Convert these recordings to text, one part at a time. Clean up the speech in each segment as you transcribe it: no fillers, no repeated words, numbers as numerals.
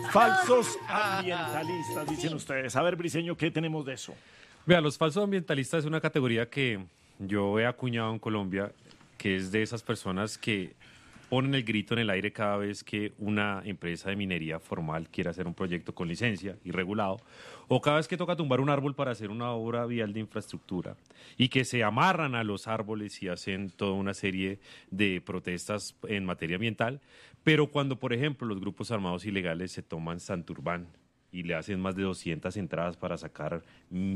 Falsos ambientalistas, dicen ustedes. A ver, Briceño, ¿qué tenemos de eso? Vea, los falsos ambientalistas es una categoría que yo he acuñado en Colombia, que es de esas personas que ponen el grito en el aire cada vez que una empresa de minería formal quiere hacer un proyecto con licencia y regulado, o cada vez que toca tumbar un árbol para hacer una obra vial de infraestructura, y que se amarran a los árboles y hacen toda una serie de protestas en materia ambiental, pero cuando, por ejemplo, los grupos armados ilegales se toman Santurbán y le hacen más de 200 entradas para sacar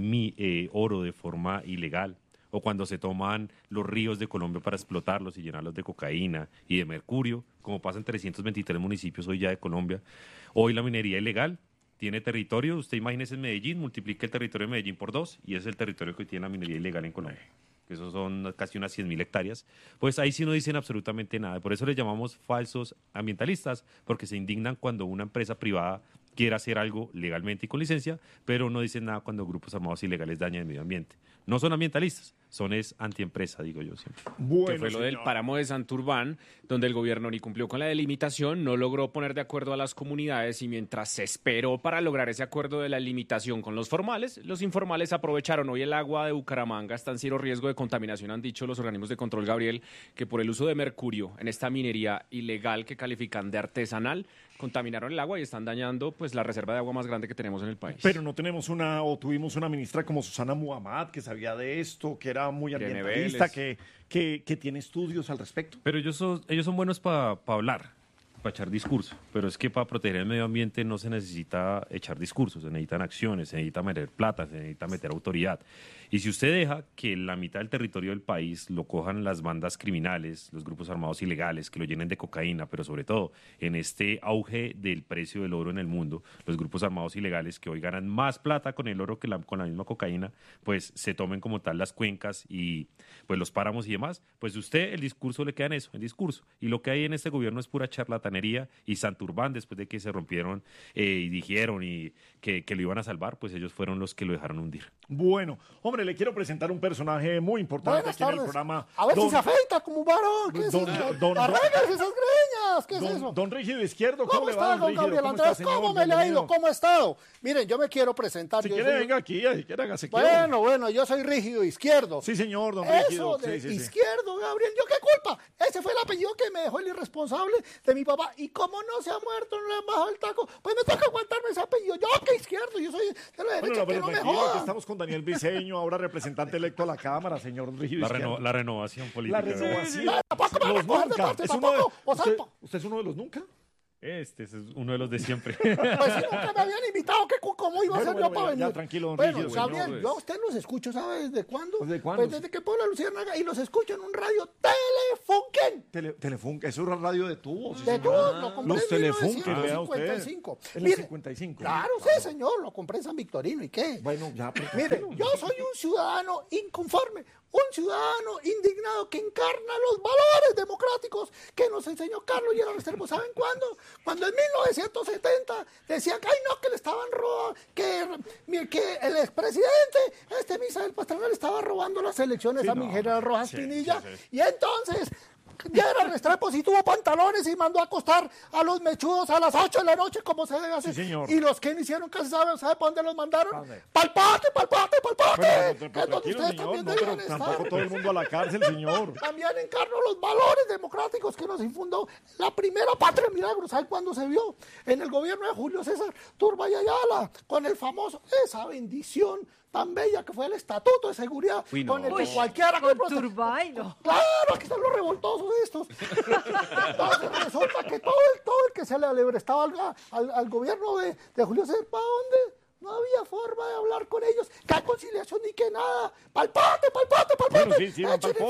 oro de forma ilegal, o cuando se toman los ríos de Colombia para explotarlos y llenarlos de cocaína y de mercurio, como pasa en 323 municipios hoy ya de Colombia. Hoy la minería ilegal tiene territorio, usted imagínese en Medellín, multiplique el territorio de Medellín por 2 y es el territorio que tiene la minería ilegal en Colombia, que esos son casi unas 100.000 hectáreas. Pues ahí sí no dicen absolutamente nada, por eso les llamamos falsos ambientalistas, porque se indignan cuando una empresa privada quiere hacer algo legalmente y con licencia, pero no dicen nada cuando grupos armados ilegales dañan el medio ambiente. No son ambientalistas, son antiempresa, digo yo siempre. Bueno, que fue lo del páramo de Santurbán, donde el gobierno ni cumplió con la delimitación, no logró poner de acuerdo a las comunidades y mientras se esperó para lograr ese acuerdo de la limitación con los formales, los informales aprovecharon. Hoy el agua de Bucaramanga está en cero riesgo de contaminación, han dicho los organismos de control, Gabriel, que por el uso de mercurio en esta minería ilegal que califican de artesanal, contaminaron el agua y están dañando pues la reserva de agua más grande que tenemos en el país. Pero no tenemos tuvimos una ministra como Susana Muhammad que sabía de esto, que era muy ambientalista, que tiene estudios al respecto. Pero ellos son buenos para hablar, para echar discurso, pero es que para proteger el medio ambiente no se necesita echar discursos, se necesitan acciones, se necesita meter plata, se necesita meter autoridad. Y si usted deja que la mitad del territorio del país lo cojan las bandas criminales, los grupos armados ilegales, que lo llenen de cocaína, pero sobre todo en este auge del precio del oro en el mundo, los grupos armados ilegales que hoy ganan más plata con el oro que con la misma cocaína, pues se tomen como tal las cuencas y pues los páramos y demás, pues usted el discurso le queda en eso, el discurso. Y lo que hay en este gobierno es pura charlatanería, y Santurbán, después de que se rompieron y dijeron y que lo iban a salvar, pues ellos fueron los que lo dejaron hundir. Bueno, hombre, le quiero presentar un personaje muy importante aquí en el programa. A ver si se afeita como un varón. ¿Qué es eso? Arréglese esas greñas. ¿Qué es eso? Don Rígido Izquierdo, ¿cómo le va, está, don Gabriel Andrés? ¿Cómo me le ha ido? ¿Cómo ha estado? Miren, yo me quiero presentar. Si quiere, venga aquí, si quiere, hágase. Bueno, yo soy Rígido Izquierdo. Sí, señor, don Rígido. Eso de Izquierdo, Gabriel, ¿yo qué culpa? Ese fue el apellido que me dejó el irresponsable de mi papá. Y como no se ha muerto, no le han bajado el taco, pues me toca aguantarme ese apellido. Yo que Izquierdo, yo soy de la derecha, que no me jodan. Estamos con Daniel Briceño, ahora representante electo a la Cámara, señor Rígido Izquierdo. La renovación política. La renovación. Los nunca. ¿Usted es uno de los nunca? Este es uno de los de siempre. Pues si nunca me habían invitado, ¿cómo iba a ser yo para venir? Ya, tranquilo, don Bueno, Rígido, Gabriel, señor, yo a usted los escucho, ¿sabe desde cuándo? ¿Desde cuándo? Pues desde que Puebla Luciérnaga, y los escucho en un radio Telefunken. Telefunken, eso es un radio de tubos. De tubos, lo compré los en Telefunken, vea usted. 1955. En el Mire, 55. Claro, sí, señor, lo compré en San Victorino, ¿y qué? Bueno, ya, pero mire, yo soy un ciudadano inconforme, un ciudadano indignado que encarna los valores democráticos que nos enseñó Carlos Lleras Restrepo. ¿Saben cuándo? Cuando en 1970 decían que, ay no, que le estaban robando, que el expresidente, Misael Pastrana, le estaba robando las elecciones a mi general Rojas Pinilla. Sí. Y entonces Lleras Restrepo sí tuvo pantalones y mandó a acostar a los mechudos a las 8 de la noche, como se debe hacer. Sí, señor. Y los que no hicieron caso, ¿sabe para dónde los mandaron? ¡Pal patio! Que es donde ustedes también deben estar. Tampoco todo el mundo a la cárcel, señor. También encarno los valores democráticos que nos infundó la primera patria milagro. ¿Sabe cuándo se vio? En el gobierno de Julio César Turbay Ayala, con el famoso, esa bendición tan bella que fue el Estatuto de Seguridad, con el que cualquiera... Con Turbay, no. Claro, aquí están los revoltosos estos. Entonces resulta que todo el que se le alebrestaba al gobierno de Julio César, ¿para dónde? No había forma de hablar con ellos, que conciliación ni que nada. ¡Palpate! Bueno, sí,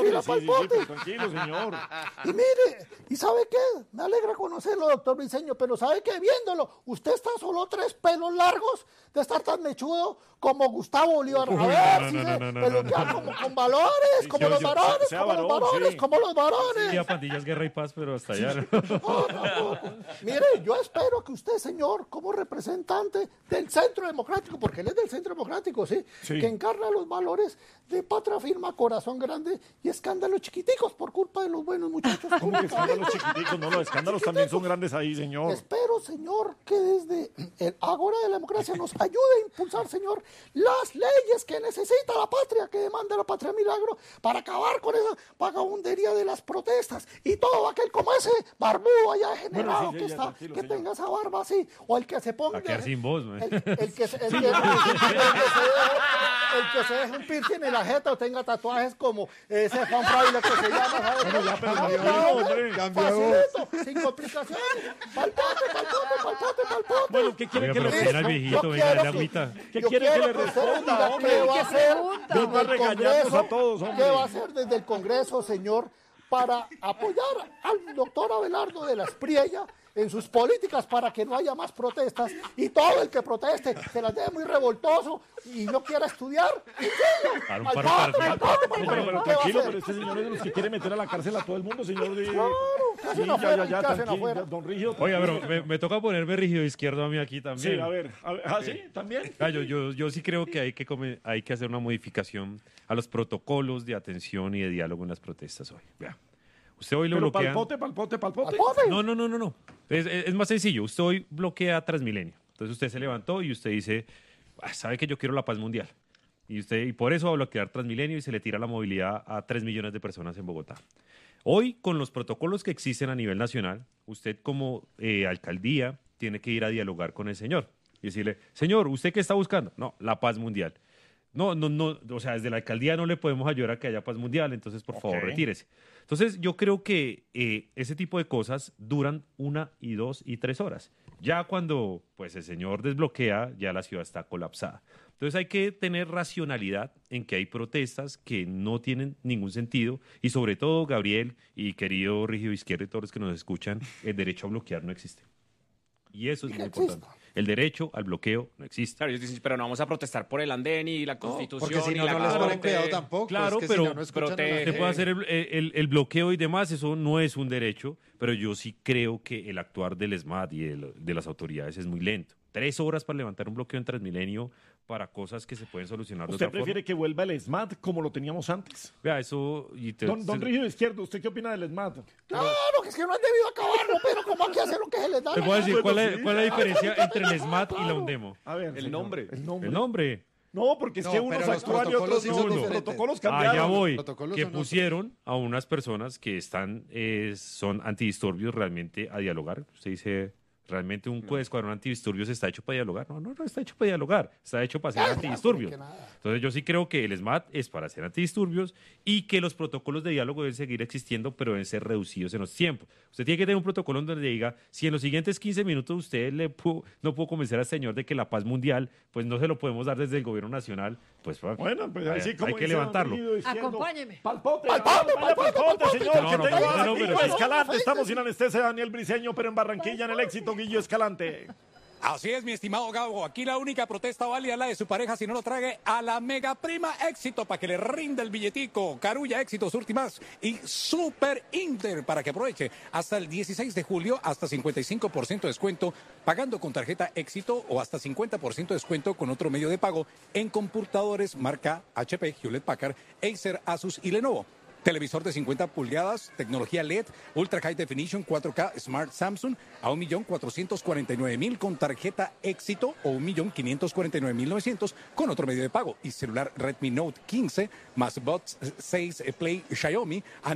tranquilo, señor. Y mire, ¿y sabe qué? Me alegra conocerlo, doctor Briceño, pero ¿sabe qué? Viéndolo, usted está solo 3 pelos largos de estar tan mechudo como Gustavo Bolívar. A ver si se peluquea como con valores, como los varones, como los varones. Sí, a pandillas, guerra y paz, pero hasta allá. No. Mire, yo espero que usted, señor, como representante del Centro Democrático, porque él es del Centro Democrático, sí, que encarna los valores de patria firma, corazón grande y escándalos chiquiticos por culpa de los buenos muchachos. ¿Cómo que escándalos chiquiticos? No, los escándalos también son grandes ahí, señor. Espero, señor, que desde el Ágora de la Democracia nos ayude a impulsar, señor, las leyes que necesita la patria, que demanda la patria milagro, para acabar con esa vagabundería de las protestas. Y todo aquel como ese barbudo allá degenerado que está, que tenga esa barba así, o el que se ponga... A quedar sin voz, man. El que se deje un piercing en la jeta o tenga tatuajes como ese Juan Fraile que se llama, ¿sabes? Bueno, ya, pero Facilito, sin complicaciones. Palpote. Bueno, ¿qué quiere que le responda al viejito? Venga, dale agüita. ¿Qué quiere que le responda, hombre? ¿Qué va a hacer Venga a regañarnos a todos, hombre. ¿Qué va a hacer desde el Congreso, señor, para apoyar al doctor Abelardo de la Espriella en sus políticas para que no haya más protestas y todo el que proteste se las dé muy revoltoso y no quiera estudiar? Para un paro cardíaco. Pero tranquilo, pero este señor es de los que quiere meter a la cárcel a todo el mundo, señor. ¿Qué hacen afuera? ¿Qué hacen tranquilo, afuera? don Rígido. Oiga, pero me toca ponerme rígido izquierdo a mí aquí también. Sí, a ver. ¿Sí? ¿También? Yo sí creo que hay que hacer una modificación a los protocolos de atención y de diálogo en las protestas hoy. Vea. Usted hoy lo Pero bloquea. palpote. No. Es más sencillo. Usted hoy bloquea Transmilenio. Entonces usted se levantó y usted dice, sabe que yo quiero la paz mundial. Y por eso va a bloquear Transmilenio y se le tira la movilidad a 3 millones de personas en Bogotá. Hoy, con los protocolos que existen a nivel nacional, usted como alcaldía tiene que ir a dialogar con el señor y decirle, señor, ¿usted qué está buscando? No, la paz mundial. No, o sea, desde la alcaldía no le podemos ayudar a que haya paz mundial, entonces por favor retírese. Entonces yo creo que ese tipo de cosas duran 1, 2 y 3 horas. Ya cuando pues el señor desbloquea, ya la ciudad está colapsada. Entonces hay que tener racionalidad en que hay protestas que no tienen ningún sentido y sobre todo, Gabriel y querido Rígido Izquierdo y todos los que nos escuchan, el derecho a bloquear no existe. Y eso es muy importante. El derecho al bloqueo no existe. Claro, ellos dicen, pero no vamos a protestar por el andén y la Constitución. Porque si no, y la no les ponen cuidado tampoco. Claro, es que pero si no escuchan a la gente. se puede hacer el bloqueo y demás, eso no es un derecho, pero yo sí creo que el actuar del SMAT y de las autoridades es muy lento. 3 horas para levantar un bloqueo en Transmilenio para cosas que se pueden solucionar de otra ¿Usted prefiere que vuelva el SMAT como lo teníamos antes? Vea, eso... Don Rígido Izquierdo, ¿usted qué opina del SMAT? Claro, que es que no han debido acabarlo, pero ¿cómo hay que hacer lo que se les da? Te puedo decir cuál es la diferencia entre el SMAT y la UNDEMO. A ver, El nombre. El nombre. No, porque es que unos pero los actúan y otros protocolos sí no. son Los diferentes. protocolos cambiaron. Allá voy. Protocolos Que son otros. pusieron a unas personas que son antidisturbios realmente a dialogar. Usted dice... ¿Realmente un escuadrón antidisturbios está hecho para dialogar? No está hecho para dialogar, está hecho para ser antidisturbios. Entonces yo sí creo que el SMAT es para ser antidisturbios y que los protocolos de diálogo deben seguir existiendo, pero deben ser reducidos en los tiempos. Usted tiene que tener un protocolo donde le diga, si en los siguientes 15 minutos usted no pudo convencer al señor de que la paz mundial, pues no se lo podemos dar desde el gobierno nacional, pues bueno, pues así como hay que dice don levantarlo. Rígido Izquierdo. Acompáñeme. Palpote, señor, No, que no, tengo no, aquí pero a sí. Escalante. Estamos sin anestesia, Daniel Briceño, pero en Barranquilla, en el éxito, Guillo Escalante. Así es, mi estimado Gabo. Aquí la única protesta válida es la de su pareja si no lo trague a la Mega Prima Éxito para que le rinda el billetico. Carulla Éxitos Últimas y Super Inter para que aproveche hasta el 16 de julio hasta 55% de descuento pagando con tarjeta Éxito o hasta 50% de descuento con otro medio de pago en computadores marca HP, Hewlett Packard, Acer, Asus y Lenovo. Televisor de 50 pulgadas, tecnología LED, Ultra High Definition 4K Smart Samsung a 1.449.000 con tarjeta Éxito o 1.549.900 con otro medio de pago. Y celular Redmi Note 15 más Buds 6 Play Xiaomi a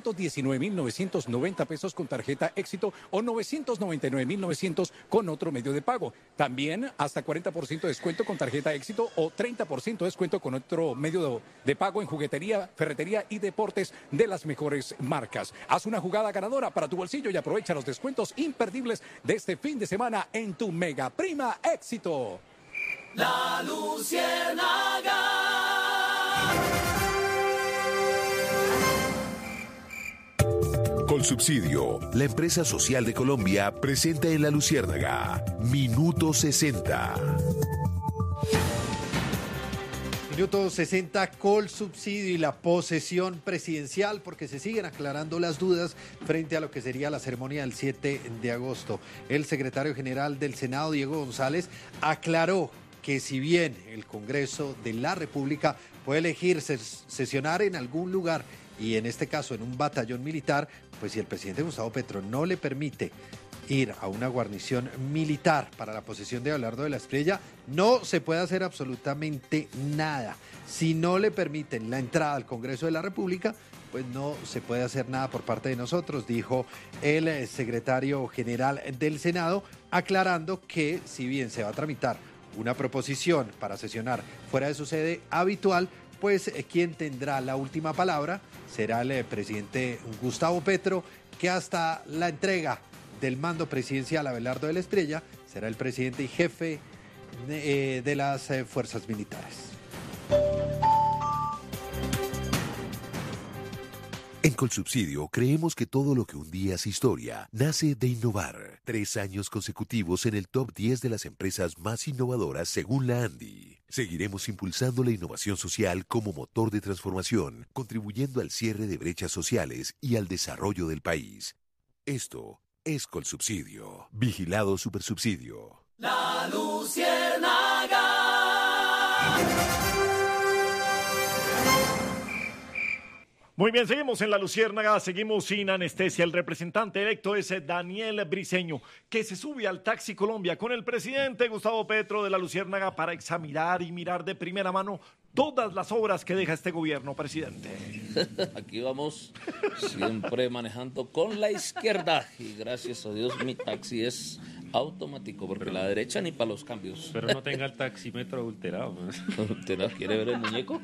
919.990 pesos con tarjeta Éxito o 999.900 con otro medio de pago. También hasta 40% de descuento con tarjeta Éxito o 30% de descuento con otro medio de pago en juguetería, ferretería y deportes de las mejores marcas. Haz una jugada ganadora para tu bolsillo y aprovecha los descuentos imperdibles de este fin de semana en tu Mega Prima Éxito. La Luciérnaga. Colsubsidio, la empresa social de Colombia, presenta en La Luciérnaga Minuto 60. Minuto 60, Colsubsidio y la posesión presidencial, porque se siguen aclarando las dudas frente a lo que sería la ceremonia del 7 de agosto. El secretario general del Senado, Diego González, aclaró que si bien el Congreso de la República puede elegir sesionar en algún lugar, y en este caso en un batallón militar, pues si el presidente Gustavo Petro no le permite ir a una guarnición militar para la posesión de Abelardo de la Espriella, no se puede hacer absolutamente nada. Si no le permiten la entrada al Congreso de la República, pues no se puede hacer nada por parte de nosotros, dijo el secretario general del Senado, aclarando que si bien se va a tramitar una proposición para sesionar fuera de su sede habitual, pues quien tendrá la última palabra será el presidente Gustavo Petro, que hasta la entrega del mando presidencial a Abelardo de la Espriella será el presidente y jefe de las fuerzas militares. En Colsubsidio creemos que todo lo que un día es historia nace de innovar. 3 años consecutivos en el top 10 de las empresas más innovadoras según la ANDI. Seguiremos impulsando la innovación social como motor de transformación, contribuyendo al cierre de brechas sociales y al desarrollo del país. Esto es Colsubsidio. Vigilado Supersubsidio. La Luciérnaga. Muy bien, seguimos en La Luciérnaga, seguimos sin anestesia. El representante electo es Daniel Briceño, que se sube al Taxi Colombia con el presidente Gustavo Petro de La Luciérnaga para examinar y mirar de primera mano todas las obras que deja este gobierno, presidente. Aquí vamos siempre manejando con la izquierda y gracias a Dios mi taxi es automático porque la derecha ni para los cambios. Pero no tenga el taxímetro adulterado. ¿Adulterado? ¿Quiere ver el muñeco?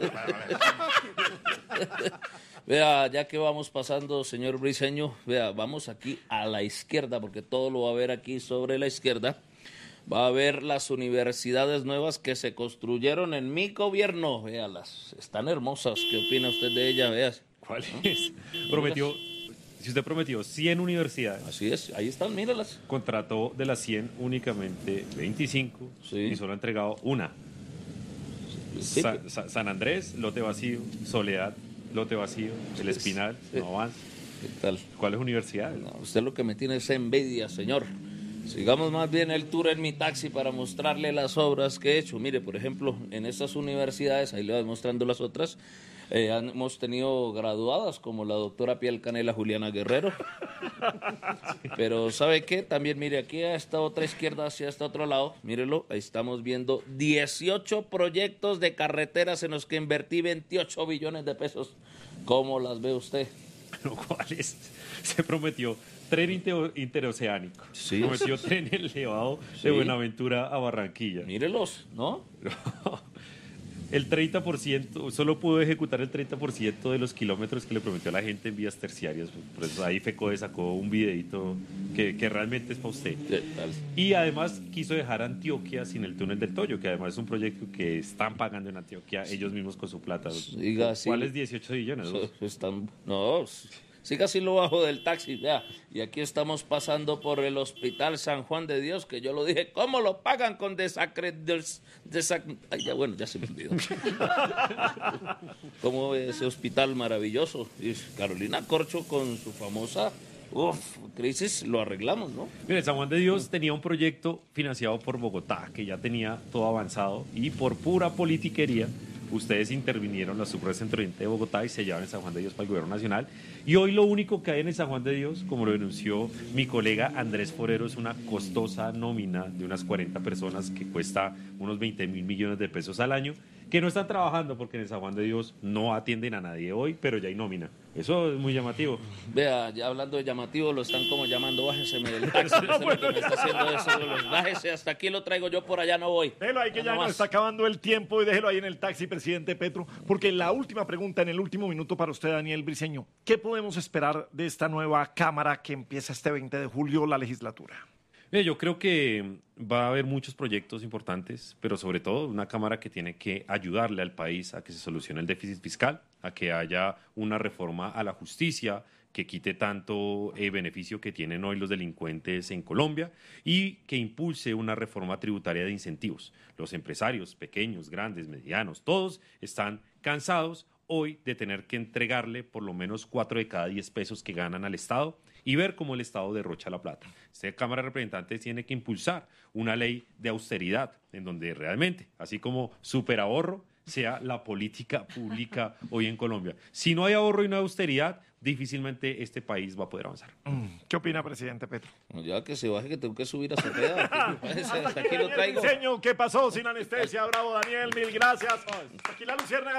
Vea, ya que vamos pasando, señor Briceño, vea, vamos aquí a la izquierda porque todo lo va a ver aquí sobre la izquierda. Va a ver las universidades nuevas que se construyeron en mi gobierno. Véalas, están hermosas. ¿Qué opina usted de ellas? Vea. ¿Cuál es? Si usted prometió 100 universidades. Así es, ahí están, míralas. Contrató de las 100 únicamente 25 y solo ha entregado una. Sí. San Andrés, lote vacío. Soledad, lote vacío. El Espinal, no avanza. ¿Qué tal? ¿Cuáles universidades? No, usted lo que me tiene es envidia, señor. Sigamos más bien el tour en mi taxi para mostrarle las obras que he hecho. Mire, por ejemplo, en estas universidades, ahí le voy mostrando las otras, hemos tenido graduadas como la doctora Piel Canela Juliana Guerrero. Pero ¿sabe qué? También mire, aquí a esta otra izquierda, hacia este otro lado, mírelo, ahí estamos viendo 18 proyectos de carreteras en los que invertí 28 billones de pesos. ¿Cómo las ve usted? ¿Cuáles? Se prometió tren interoceánico. Sí. Prometió tren elevado de Buenaventura a Barranquilla. Mírelos, ¿no? El 30%, solo pudo ejecutar el 30% de los kilómetros que le prometió a la gente en vías terciarias. Por eso ahí FECODE sacó un videito que realmente es para usted. Y además quiso dejar Antioquia sin el túnel del Toyo, que además es un proyecto que están pagando en Antioquia ellos mismos con su plata. ¿Cuáles 18 billones? Siga así lo bajo del taxi, vea. Y aquí estamos pasando por el Hospital San Juan de Dios, que yo lo dije, ¿cómo lo pagan con Ay, ya bueno, ya se me olvidó. ¿Cómo ve ese hospital maravilloso? Y Carolina Corcho con su famosa crisis, lo arreglamos, ¿no? Mire, San Juan de Dios tenía un proyecto financiado por Bogotá, que ya tenía todo avanzado, y por pura politiquería, ustedes intervinieron la Subrecentro-Oriente de Bogotá y se llevaron en San Juan de Dios para el gobierno nacional. Y hoy lo único que hay en el San Juan de Dios, como lo denunció mi colega Andrés Forero, es una costosa nómina de unas 40 personas que cuesta unos 20.000 millones de pesos al año, que no están trabajando porque en el San Juan de Dios no atienden a nadie hoy, pero ya hay nómina. Eso es muy llamativo. Vea, ya hablando de llamativo, lo están como llamando, bájese del taxi, me está haciendo eso, bájese, hasta aquí lo traigo yo, por allá no voy. Déjelo ahí que ya nos está acabando el tiempo y déjelo ahí en el taxi, presidente Petro, porque la última pregunta en el último minuto para usted, Daniel Briceño. ¿Qué podemos esperar de esta nueva Cámara que empieza este 20 de julio la legislatura? Yo creo que va a haber muchos proyectos importantes, pero sobre todo una Cámara que tiene que ayudarle al país a que se solucione el déficit fiscal, a que haya una reforma a la justicia que quite tanto beneficio que tienen hoy los delincuentes en Colombia y que impulse una reforma tributaria de incentivos. Los empresarios, pequeños, grandes, medianos, todos están cansados hoy de tener que entregarle por lo menos 4 de cada 10 pesos que ganan al Estado y ver cómo el Estado derrocha la plata. Esta Cámara de Representantes tiene que impulsar una ley de austeridad en donde realmente, así como superahorro, sea la política pública hoy en Colombia. Si no hay ahorro y no hay austeridad, difícilmente este país va a poder avanzar. ¿Qué opina, presidente Petro? Ya que se baje, que tengo que subir a Cepeda. Hasta aquí lo traigo. ¿Qué pasó sin anestesia? Bravo, Daniel, mil gracias. Hasta aquí la Luciérnaga.